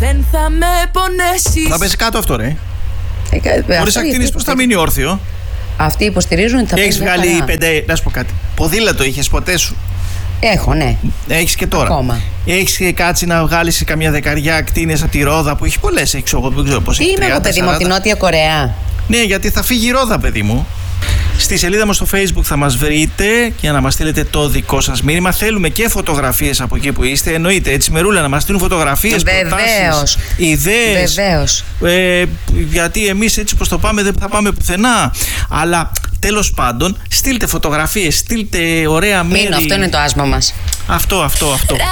δεν θα με πονέσεις. Θα πέσει κάτω αυτό, ρε. Χωρίς ακτίνες πώς θα μείνει όρθιο? Αυτοί υποστηρίζουν ότι θα έχεις βγάλει 5. Να σου πω κάτι. Ποδήλατο είχες ποτέ σου? Έχω, ναι. Έχεις και τώρα? Ακόμα. Έχεις κάτσει να βγάλεις καμιά 10 ακτίνες από τη Ρόδα που έχει πολλές? Έχεις, εγώ δεν ξέρω πώς έχει. Είμαι εγώ, παιδί μου, από τη Νότια Κορέα. Ναι, γιατί θα φύγει η Ρόδα, παιδί μου. Στη σελίδα μας στο Facebook θα μας βρείτε και να μας στείλετε το δικό σας μήνυμα. Θέλουμε και φωτογραφίες από εκεί που είστε. Εννοείται, έτσι Μερούλα, να μας στείλουν φωτογραφίες, προτάσεις, ιδέες. Βεβαίως. Γιατί εμείς έτσι πως το πάμε δεν θα πάμε πουθενά. Αλλά τέλος πάντων, στείλτε φωτογραφίες, στείλτε ωραία μέρη. Αυτό είναι το άσμα μας. Αυτό.